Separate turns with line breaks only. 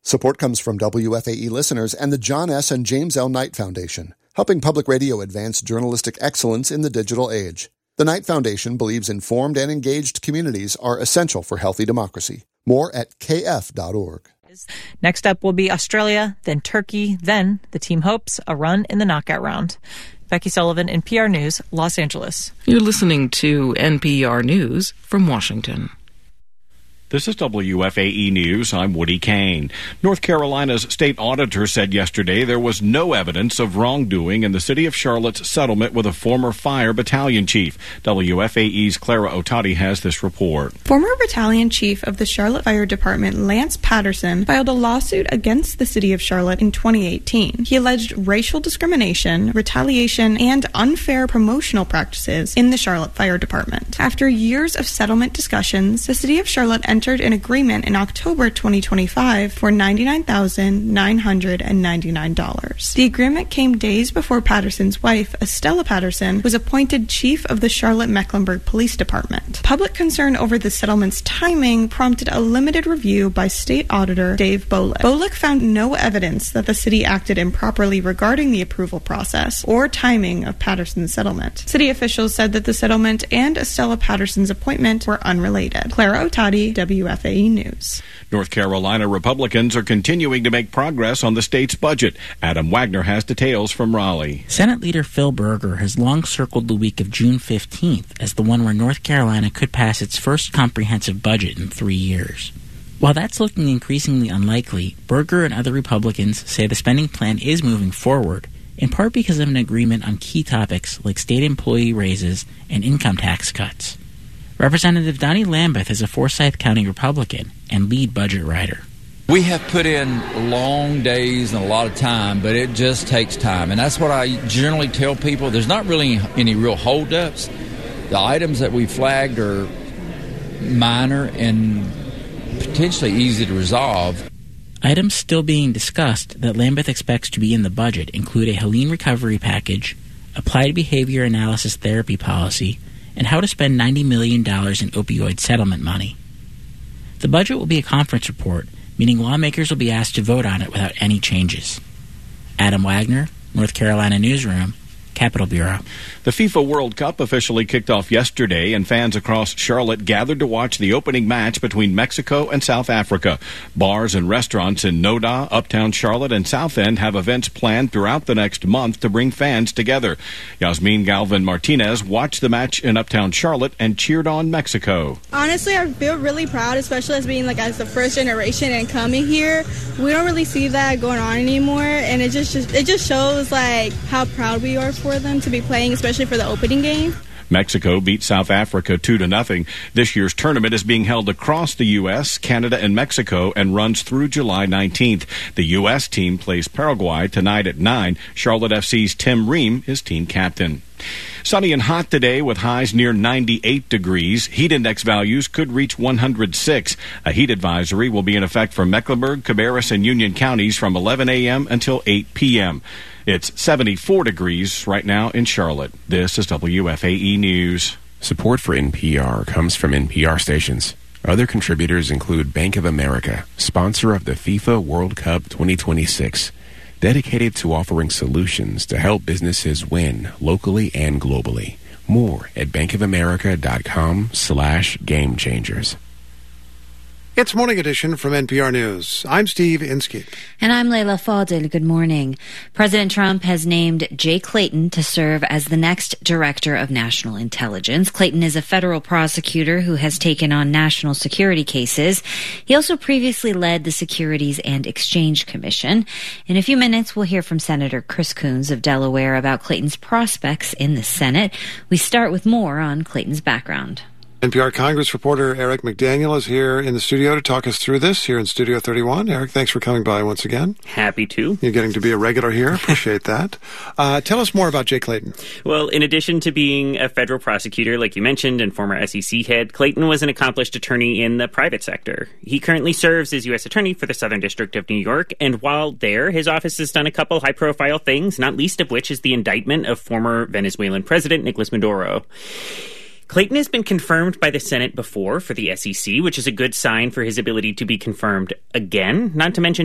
Support comes from WFAE listeners and the John S. and James L. Knight Foundation, helping public radio advance journalistic excellence in the digital age. The Knight Foundation believes informed and engaged communities are essential for healthy democracy. More at kf.org.
Next up will be Australia, then Turkey, then the team hopes a run in the knockout round. Becky Sullivan, NPR News, Los Angeles.
You're listening to NPR News from Washington.
This is WFAE News. I'm Woody Kane. North Carolina's state auditor said yesterday there was no evidence of wrongdoing in the city of Charlotte's settlement with a former fire battalion chief. WFAE's Clara Otati has this report.
Former battalion chief of the Charlotte Fire Department, Lance Patterson, filed a lawsuit against the city of Charlotte in 2018. He alleged racial discrimination, retaliation, and unfair promotional practices in the Charlotte Fire Department. After years of settlement discussions, the city of Charlotte entered an agreement in October 2025 for $99,999. The agreement came days before Patterson's wife, Estella Patterson, was appointed chief of the Charlotte-Mecklenburg Police Department. Public concern over the settlement's timing prompted a limited review by state auditor Dave Bolick. Bolick found no evidence that the city acted improperly regarding the approval process or timing of Patterson's settlement. City officials said that the settlement and Estella Patterson's appointment were unrelated. Clara Otati, WFAE News.
North Carolina Republicans are continuing to make progress on the state's budget. Adam Wagner has details from Raleigh.
Senate Leader Phil Berger has long circled the week of June 15th as the one where North Carolina could pass its first comprehensive budget in 3 years. While that's looking increasingly unlikely, Berger and other Republicans say the spending plan is moving forward, in part because of an agreement on key topics like state employee raises and income tax cuts. Representative Donnie Lambeth is a Forsyth County Republican and lead budget writer.
We have put in long days and a lot of time, but it just takes time. And that's what I generally tell people. There's not really any real holdups. The items that we flagged are minor and potentially easy to resolve.
Items still being discussed that Lambeth expects to be in the budget include a Helene recovery package, applied behavior analysis therapy policy, and how to spend $90 million in opioid settlement money. The budget will be a conference report, meaning lawmakers will be asked to vote on it without any changes. Adam Wagner, North Carolina Newsroom, Capitol Bureau.
The FIFA World Cup officially kicked off yesterday, and fans across Charlotte gathered to watch the opening match between Mexico and South Africa. Bars and restaurants in Noda, Uptown Charlotte, and South End have events planned throughout the next month to bring fans together. Yasmin Galvin Martinez watched the match in Uptown Charlotte and cheered on Mexico.
Honestly, I feel really proud, especially as being as the first generation and coming here. We don't really see that going on anymore, and it just shows how proud we are for them to be playing, especially for the opening game.
Mexico beat South Africa 2-0. This year's tournament is being held across the U.S., Canada, and Mexico and runs through July 19th. The U.S. team plays Paraguay tonight at 9. Charlotte FC's Tim Ream is team captain. Sunny and hot today with highs near 98 degrees. Heat index values could reach 106. A heat advisory will be in effect for Mecklenburg, Cabarrus, and Union counties from 11 a.m. until 8 p.m. It's 74 degrees right now in Charlotte. This is WFAE News.
Support for NPR comes from NPR stations. Other contributors include Bank of America, sponsor of the FIFA World Cup 2026, dedicated to offering solutions to help businesses win locally and globally. More at bankofamerica.com/gamechangers.
It's Morning Edition from NPR News. I'm Steve Inskeep.
And I'm Layla Fadel. Good morning. President Trump has named Jay Clayton to serve as the next Director of National Intelligence. Clayton is a federal prosecutor who has taken on national security cases. He also previously led the Securities and Exchange Commission. In a few minutes, we'll hear from Senator Chris Coons of Delaware about Clayton's prospects in the Senate. We start with more on Clayton's background.
NPR Congress reporter Eric McDaniel is here in the studio to talk us through this here in Studio 31. Eric, thanks for coming by once again.
Happy to.
You're getting to be a regular here. Appreciate that. Tell us more about Jay Clayton.
Well, in addition to being a federal prosecutor, like you mentioned, and former SEC head, Clayton was an accomplished attorney in the private sector. He currently serves as U.S. Attorney for the Southern District of New York, and while there, his office has done a couple high-profile things, not least of which is the indictment of former Venezuelan President Nicolas Maduro. Clayton has been confirmed by the Senate before for the SEC, which is a good sign for his ability to be confirmed again, not to mention